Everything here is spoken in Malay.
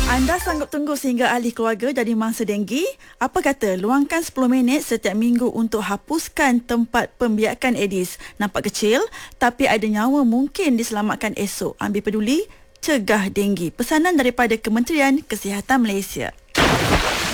Anda sanggup tunggu sehingga ahli keluarga jadi mangsa denggi? Apa kata luangkan 10 minit setiap minggu untuk hapuskan tempat pembiakan Aedes. Nampak kecil, tapi ada nyawa mungkin diselamatkan esok. Ambil peduli, cegah denggi. Pesanan daripada Kementerian Kesihatan Malaysia.